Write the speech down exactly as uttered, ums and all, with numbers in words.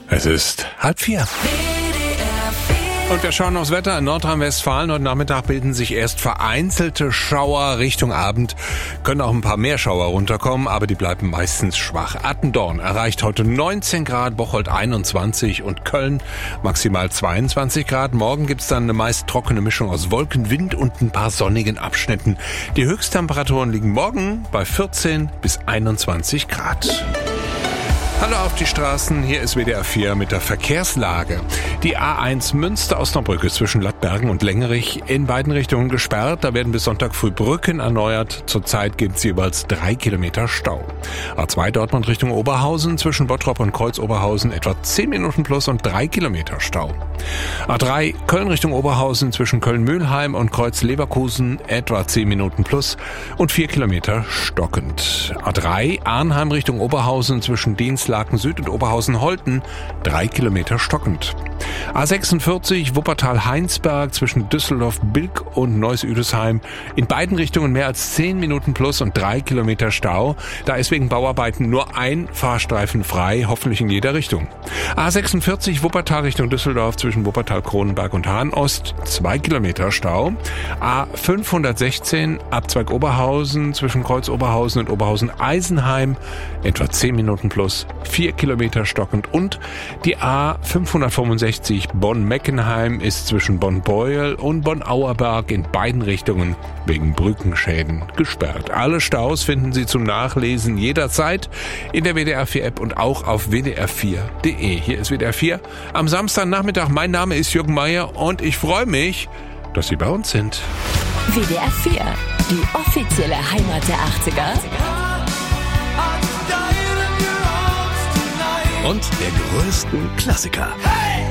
Es ist halb vier. Und wir schauen aufs Wetter in Nordrhein-Westfalen. Heute Nachmittag bilden sich erst vereinzelte Schauer. Richtung Abend können auch ein paar mehr Schauer runterkommen, aber die bleiben meistens schwach. Attendorn erreicht heute neunzehn Grad, Bocholt einundzwanzig und Köln maximal zweiundzwanzig Grad. Morgen gibt's dann eine meist trockene Mischung aus Wolken, Wind und ein paar sonnigen Abschnitten. Die Höchsttemperaturen liegen morgen bei vierzehn bis einundzwanzig Grad. Hallo auf die Straßen, hier ist W D R vier mit der Verkehrslage. Die A eins Münster-Osnabrück zwischen Lattbergen und Lengerich in beiden Richtungen gesperrt. Da werden bis Sonntag früh Brücken erneuert. Zurzeit gibt es jeweils drei Kilometer Stau. A zwei Dortmund Richtung Oberhausen zwischen Bottrop und Kreuz-Oberhausen etwa zehn Minuten plus und drei Kilometer Stau. A drei Köln Richtung Oberhausen zwischen Köln-Mühlheim und Kreuz-Leverkusen etwa zehn Minuten plus und vier Kilometer stockend. A drei Arnheim Richtung Oberhausen zwischen Dienst Laken Süd und Oberhausen-Holten, drei Kilometer stockend. A sechsundvierzig Wuppertal-Heinsberg zwischen Düsseldorf-Bilk und Neuss-Üdesheim. In beiden Richtungen mehr als zehn Minuten plus und drei Kilometer Stau. Da ist wegen Bauarbeiten nur ein Fahrstreifen frei, hoffentlich in jeder Richtung. A sechsundvierzig Wuppertal Richtung Düsseldorf zwischen Wuppertal-Kronenberg und Hahn-Ost, zwei Kilometer Stau. A fünfhundertsechzehn Abzweig Oberhausen zwischen Kreuz-Oberhausen und Oberhausen-Eisenheim, etwa zehn Minuten plus, vier Kilometer stockend. Und die A fünfhundertfünfundsechzig Bonn-Meckenheim ist zwischen Bonn-Beuel und Bonn-Auerberg in beiden Richtungen wegen Brückenschäden gesperrt. Alle Staus finden Sie zum Nachlesen jederzeit in der W D R vier App und auch auf w d r vier punkt d e. Hier ist W D R vier am Samstagnachmittag. Mein Name ist Jürgen Meier und ich freue mich, dass Sie bei uns sind. W D R vier, die offizielle Heimat der achtziger. Und der größten Klassiker.